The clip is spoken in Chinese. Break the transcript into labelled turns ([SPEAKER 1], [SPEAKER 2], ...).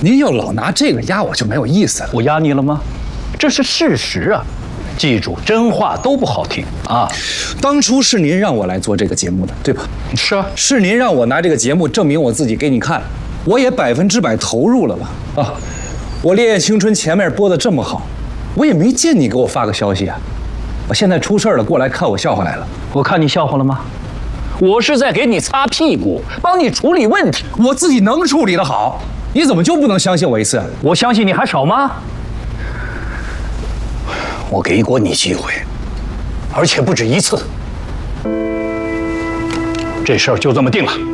[SPEAKER 1] 您要老拿这个压我就没有意思了。
[SPEAKER 2] 我压你了吗？这是事实啊！记住，真话都不好听啊！
[SPEAKER 1] 当初是您让我来做这个节目的，对吧？
[SPEAKER 2] 是啊，
[SPEAKER 1] 是您让我拿这个节目证明我自己给你看，我也100%投入了吧？啊，我《烈焰青春》前面播的这么好，我也没见你给我发个消息啊！我现在出事了，过来看我笑话来了。
[SPEAKER 2] 我看你笑话了吗？我是在给你擦屁股，帮你处理问题。
[SPEAKER 1] 我自己能处理得好，你怎么就不能相信我一次？
[SPEAKER 2] 我相信你还少吗？我给过你机会，而且不止一次。这事儿就这么定了。